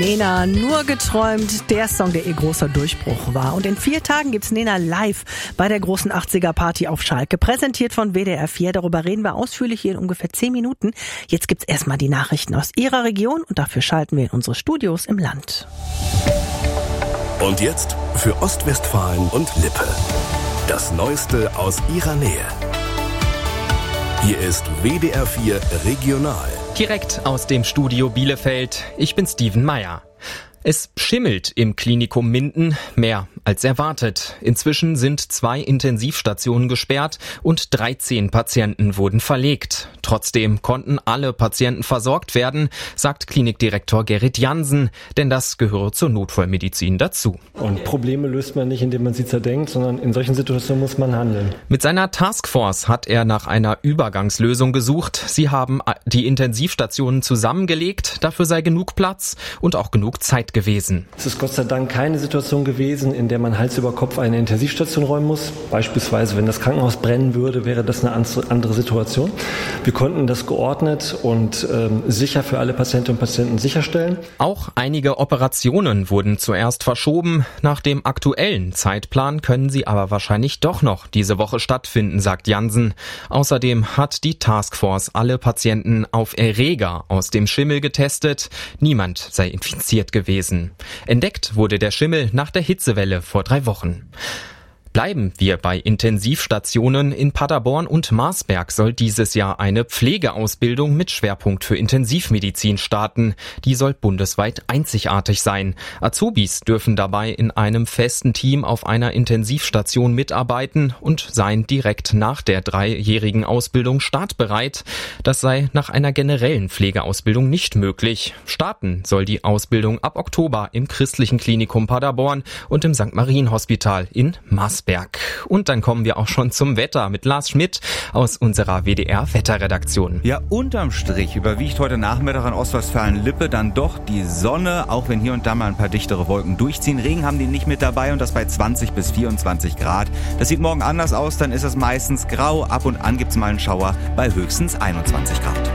Nena, nur geträumt, der Song, der ihr großer Durchbruch war. Und in 4 Tagen gibt's Nena live bei der großen 80er-Party auf Schalke. Präsentiert von WDR 4. Darüber reden wir ausführlich hier in ungefähr 10 Minuten. Jetzt gibt's erstmal die Nachrichten aus ihrer Region und dafür schalten wir in unsere Studios im Land. Und jetzt für Ostwestfalen und Lippe. Das Neueste aus ihrer Nähe. Hier ist WDR 4 Regional. Direkt aus dem Studio Bielefeld. Ich bin Steven Meyer. Es schimmelt im Klinikum Minden, mehr als erwartet. Inzwischen sind 2 Intensivstationen gesperrt und 13 Patienten wurden verlegt. Trotzdem konnten alle Patienten versorgt werden, sagt Klinikdirektor Gerrit Jansen, denn das gehöre zur Notfallmedizin dazu. Und Probleme löst man nicht, indem man sie zerdenkt, sondern in solchen Situationen muss man handeln. Mit seiner Taskforce hat er nach einer Übergangslösung gesucht. Sie haben die Intensivstationen zusammengelegt, dafür sei genug Platz und auch genug Zeit gewesen. Es ist Gott sei Dank keine Situation gewesen, in der man Hals über Kopf eine Intensivstation räumen muss. Beispielsweise, wenn das Krankenhaus brennen würde, wäre das eine andere Situation. Wir konnten das geordnet und sicher für alle Patientinnen und Patienten sicherstellen. Auch einige Operationen wurden zuerst verschoben. Nach dem aktuellen Zeitplan können sie aber wahrscheinlich doch noch diese Woche stattfinden, sagt Jansen. Außerdem hat die Taskforce alle Patienten auf Erreger aus dem Schimmel getestet. Niemand sei infiziert gewesen. Entdeckt wurde der Schimmel nach der Hitzewelle vor 3 Wochen. Bleiben wir bei Intensivstationen. In Paderborn und Marsberg soll dieses Jahr eine Pflegeausbildung mit Schwerpunkt für Intensivmedizin starten. Die soll bundesweit einzigartig sein. Azubis dürfen dabei in einem festen Team auf einer Intensivstation mitarbeiten und seien direkt nach der 3-jährigen Ausbildung startbereit. Das sei nach einer generellen Pflegeausbildung nicht möglich. Starten soll die Ausbildung ab Oktober im Christlichen Klinikum Paderborn und im St. Marien Hospital in Marsberg. Und dann kommen wir auch schon zum Wetter mit Lars Schmidt aus unserer WDR-Wetterredaktion. Ja, unterm Strich überwiegt heute Nachmittag in Ostwestfalen-Lippe dann doch die Sonne, auch wenn hier und da mal ein paar dichtere Wolken durchziehen. Regen haben die nicht mit dabei und das bei 20 bis 24 Grad. Das sieht morgen anders aus, dann ist es meistens grau. Ab und an gibt's mal einen Schauer bei höchstens 21 Grad.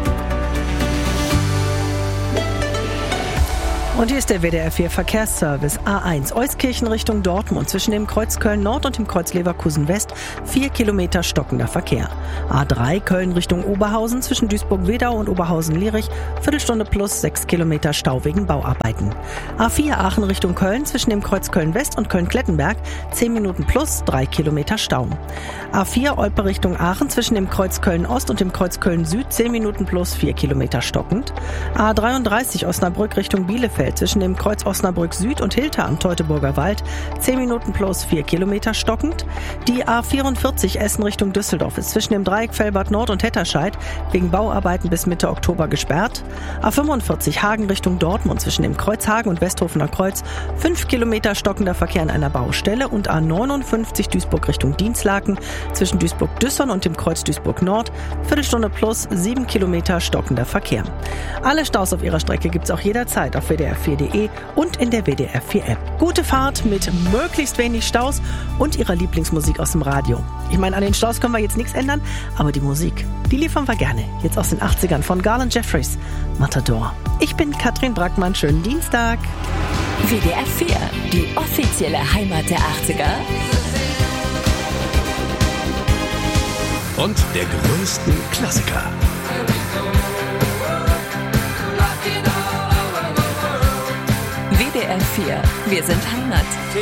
Und hier ist der WDR 4 Verkehrsservice. A1 Euskirchen Richtung Dortmund zwischen dem Kreuz Köln Nord und dem Kreuz Leverkusen West 4 Kilometer stockender Verkehr. A3 Köln Richtung Oberhausen zwischen Duisburg-Wedau und Oberhausen-Lierich Viertelstunde plus 6 Kilometer Stau wegen Bauarbeiten. A4 Aachen Richtung Köln zwischen dem Kreuz Köln West und Köln-Klettenberg 10 Minuten plus 3 Kilometer Stau. A4 Olpe Richtung Aachen zwischen dem Kreuz Köln Ost und dem Kreuz Köln Süd 10 Minuten plus 4 Kilometer stockend. A33 Osnabrück Richtung Bielefeld zwischen dem Kreuz Osnabrück Süd und Hilter am Teutoburger Wald 10 Minuten plus 4 Kilometer stockend. Die A44 Essen Richtung Düsseldorf ist zwischen dem Dreieck Velbert Nord und Hetterscheid wegen Bauarbeiten bis Mitte Oktober gesperrt. A45 Hagen Richtung Dortmund zwischen dem Kreuz Hagen und Westhofener Kreuz 5 Kilometer stockender Verkehr an einer Baustelle und A59 Duisburg Richtung Dienstlaken zwischen Duisburg-Düssern und dem Kreuz Duisburg Nord Viertelstunde plus 7 Kilometer stockender Verkehr. Alle Staus auf ihrer Strecke gibt's auch jederzeit auf WDR4.de und in der WDR 4 App. Gute Fahrt mit möglichst wenig Staus und ihrer Lieblingsmusik aus dem Radio. Ich meine, an den Staus können wir jetzt nichts ändern, aber die Musik, die liefern wir gerne. Jetzt aus den 80ern von Garland Jeffries, Matador. Ich bin Katrin Brackmann, schönen Dienstag. WDR 4, die offizielle Heimat der 80er. Und der größten Klassiker. WDR 4, wir sind Heimat.